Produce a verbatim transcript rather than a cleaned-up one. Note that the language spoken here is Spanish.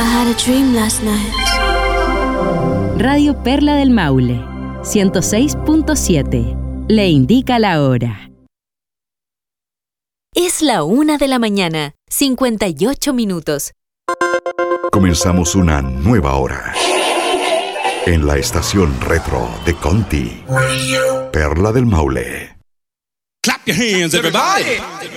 I had a dream last night. Radio Perla del Maule, ciento seis punto siete. Le indica la hora. Es la una de la mañana, cincuenta y ocho minutos. Comenzamos una nueva hora. En la estación retro de Conti. Perla del Maule. Clap your hands, everybody.